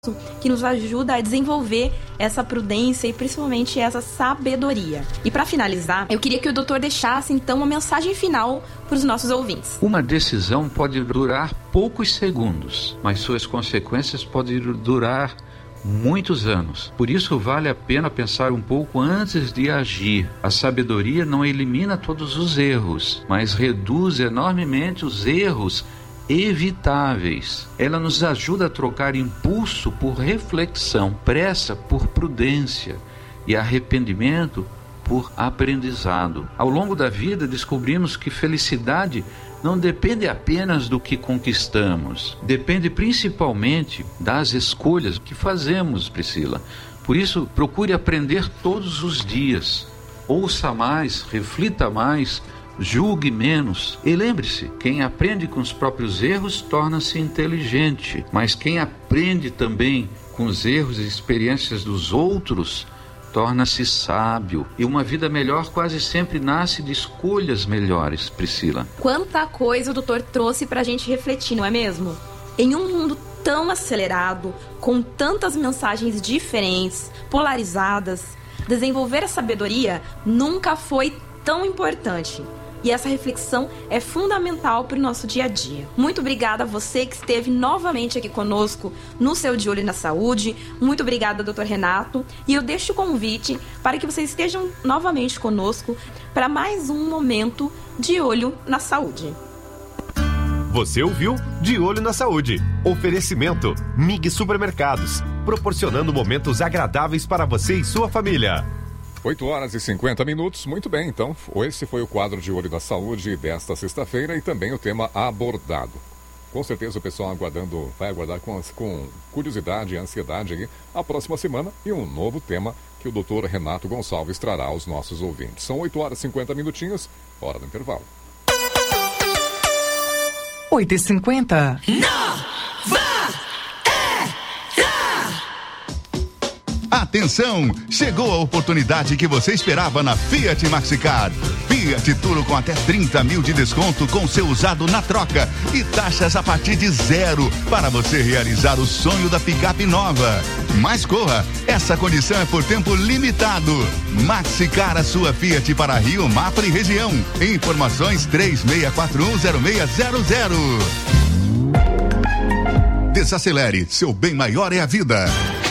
que nos ajuda a desenvolver essa prudência e principalmente essa sabedoria. E para finalizar, eu queria que o doutor deixasse então uma mensagem final para os nossos ouvintes. Uma decisão pode durar poucos segundos, mas suas consequências podem durar muitos anos. Por isso vale a pena pensar um pouco antes de agir. A sabedoria não elimina todos os erros, mas reduz enormemente os erros evitáveis. Ela nos ajuda a trocar impulso por reflexão, pressa por prudência e arrependimento por aprendizado. Ao longo da vida descobrimos que felicidade não depende apenas do que conquistamos, depende principalmente das escolhas que fazemos, Priscila. Por isso, procure aprender todos os dias. Ouça mais, reflita mais, julgue menos. E lembre-se, quem aprende com os próprios erros torna-se inteligente, mas quem aprende também com os erros e experiências dos outros torna-se sábio. E uma vida melhor quase sempre nasce de escolhas melhores, Priscila. Quanta coisa o doutor trouxe pra gente refletir, não é mesmo? Em um mundo tão acelerado, com tantas mensagens diferentes, polarizadas, desenvolver a sabedoria nunca foi tão importante. E essa reflexão é fundamental para o nosso dia a dia. Muito obrigada a você que esteve novamente aqui conosco no seu De Olho na Saúde. Muito obrigada, Dr. Renato. E eu deixo o convite para que vocês estejam novamente conosco para mais um momento De Olho na Saúde. Você ouviu De Olho na Saúde. Oferecimento MIG Supermercados, proporcionando momentos agradáveis para você e sua família. 8h50. Muito bem, então, esse foi o quadro De Olho na Saúde desta sexta-feira e também o tema abordado. Com certeza o pessoal vai aguardar com curiosidade e ansiedade aí a próxima semana e um novo tema que o Dr. Renato Gonçalves trará aos nossos ouvintes. São 8h50, hora do intervalo. 8h50. Atenção! Chegou a oportunidade que você esperava na Fiat Maxicar. Fiat Turo com até 30 mil de desconto com seu usado na troca e taxas a partir de 0 para você realizar o sonho da picape nova. Mas corra, essa condição é por tempo limitado. Maxicar a sua Fiat para Rio, Mapra e região. Informações 36410600. Desacelere, seu bem maior é a vida.